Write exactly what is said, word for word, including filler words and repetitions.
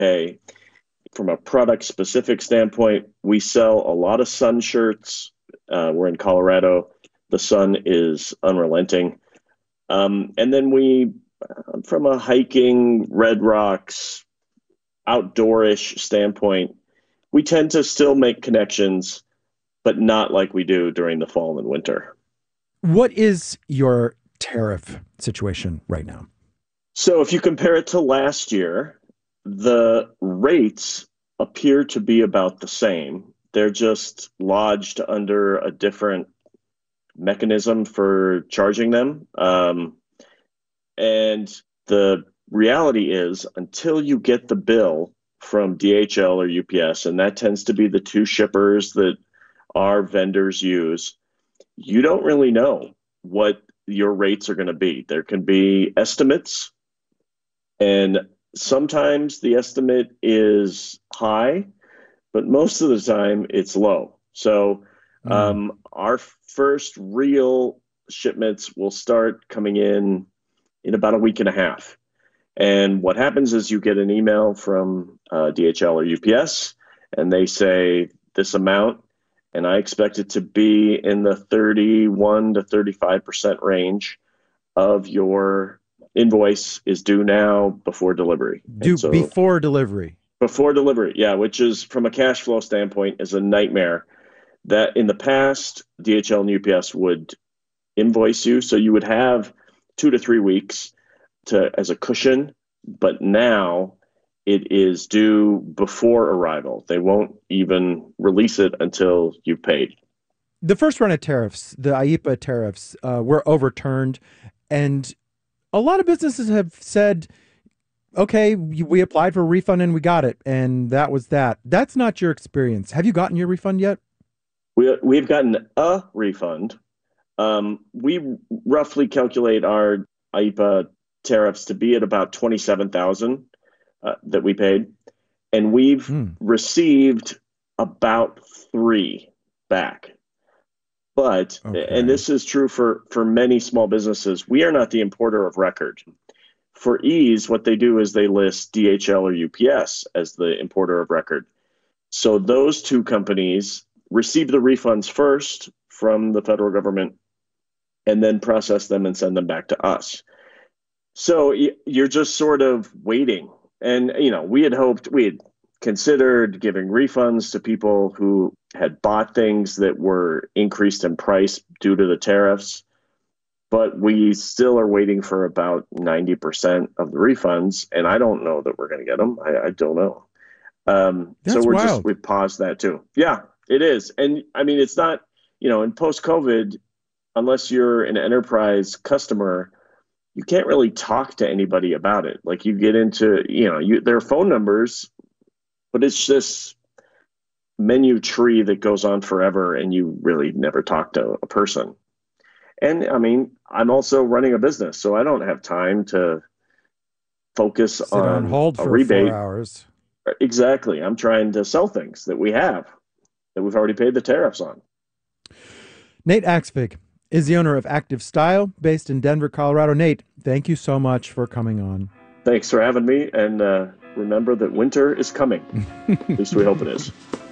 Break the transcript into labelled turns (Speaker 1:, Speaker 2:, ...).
Speaker 1: Hey, from a product specific standpoint, we sell a lot of sun shirts. Uh, we're in Colorado. The sun is unrelenting. Um, and then we, uh, from a hiking, Red Rocks, outdoorish standpoint, we tend to still make connections, but not like we do during the fall and winter.
Speaker 2: What is your tariff situation right now?
Speaker 1: So if you compare it to last year, the rates appear to be about the same. They're just lodged under a different mechanism for charging them. Um, and the reality is, until you get the bill from D H L or U P S, and that tends to be the two shippers that our vendors use, you don't really know what your rates are going to be. There can be estimates, and sometimes the estimate is high, but most of the time it's low. So
Speaker 2: Mm.
Speaker 1: um, our first real shipments will start coming in in about a week and a half. And what happens is you get an email from uh, D H L or U P S, and they say this amount, and I expect it to be in the thirty-one to thirty-five percent range of your invoice is due now before delivery. And
Speaker 2: Do
Speaker 1: so
Speaker 2: before delivery.
Speaker 1: before delivery, yeah, which is from a cash flow standpoint is a nightmare. That in the past, D H L and U P S would invoice you, so you would have two to three weeks to as a cushion, but now it is due before arrival. They won't even release it until you've paid.
Speaker 2: The first run of tariffs, the I E P A tariffs, uh, were overturned, and a lot of businesses have said, "Okay, we we applied for a refund and we got it, and that was that." That's not your experience. Have you gotten your refund yet?
Speaker 1: We we've gotten a refund. Um, we roughly calculate our I E P A tariffs to be at about twenty-seven thousand uh, that we paid, and we've
Speaker 2: Hmm.
Speaker 1: received about three back. But, and
Speaker 2: Okay.
Speaker 1: this is true for, for many small businesses, we are not the importer of record. For ease, what they do is they list D H L or U P S as the importer of record. So those two companies receive the refunds first from the federal government and then process them and send them back to us. So you're just sort of waiting. And, you know, we had hoped, we had considered giving refunds to people who had bought things that were increased in price due to the tariffs, but we still are waiting for about ninety percent of the refunds. And I don't know that we're going to get them. I, I don't know. Um, so
Speaker 2: That's
Speaker 1: we're just,
Speaker 2: wild.
Speaker 1: we paused that too. Yeah, it is. And I mean, it's not, you know, in post COVID, unless you're an enterprise customer, you can't really talk to anybody about it. Like you get into, you know, you, their phone numbers, but it's this menu tree that goes on forever and you really never talk to a person. And I mean, I'm also running a business, so I don't have time to focus
Speaker 2: Sit on
Speaker 1: on
Speaker 2: hold
Speaker 1: a
Speaker 2: for four
Speaker 1: rebate.
Speaker 2: hours.
Speaker 1: Exactly. I'm trying to sell things that we have that we've already paid the tariffs on.
Speaker 2: Nate Axvig is the owner of Active Style, based in Denver, Colorado. Nate, thank you so much for coming on.
Speaker 1: Thanks for having me. And uh, remember that winter is coming. At least we hope it is.